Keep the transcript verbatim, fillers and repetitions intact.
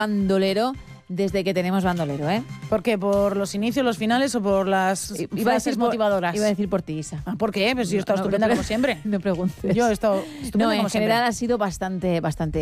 bandolero desde que tenemos bandolero, ¿eh? ¿Por qué? ¿Por los inicios, los finales o por las Iba frases por, motivadoras? Iba a decir por ti, Isa. Ah, ¿por qué? Pues yo he estado No, no, estupenda no, como siempre. No preguntes. Yo he estado estupenda No, en como general siempre. ha sido bastante, bastante